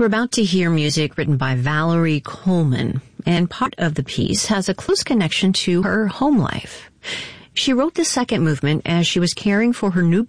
We're about to hear music written by Valerie Coleman, and part of the piece has a close connection to her home life. She wrote the second movement as she was caring for her new